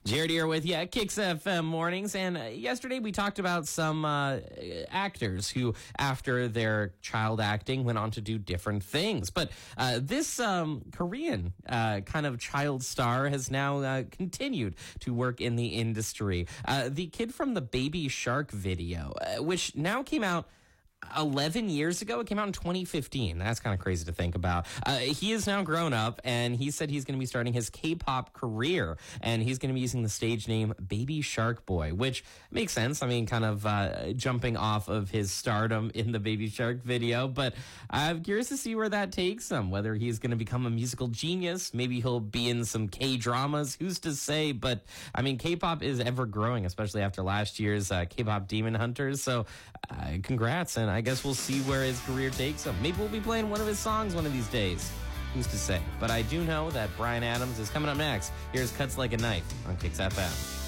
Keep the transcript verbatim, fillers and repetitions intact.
Jared here with you at Kicks F M Mornings. And uh, yesterday we talked about some uh, actors who, after their child acting, went on to do different things. But uh, this um, Korean uh, kind of child star has now uh, continued to work in the industry. Uh, the kid from the Baby Shark video, uh, which now came out eleven years ago. It came out in twenty fifteen. That's kind of crazy to think about. Uh, he is now grown up, and he said he's going to be starting his K-pop career, and he's going to be using the stage name Baby Shark Boy, which makes sense. I mean, kind of uh, jumping off of his stardom in the Baby Shark video, but I'm curious to see where that takes him, whether he's going to become a musical genius. Maybe he'll be in some K-dramas. Who's to say? But, I mean, K-pop is ever growing, especially after last year's uh, K-pop Demon Hunters, so uh, congrats, and I guess we'll see where his career takes him. Maybe we'll be playing one of his songs one of these days. Who's to say? But I do know that Bryan Adams is coming up next. Here's Cuts Like a Knife on Kicks F M.